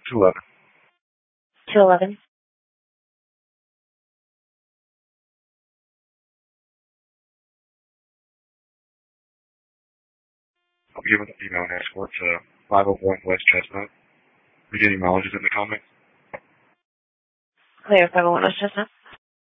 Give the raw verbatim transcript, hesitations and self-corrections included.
two eleven. two eleven. I'll be given the email next for to five oh one West Chestnut. Beginning mileage is in the comments. Clear, five oh one West Chestnut.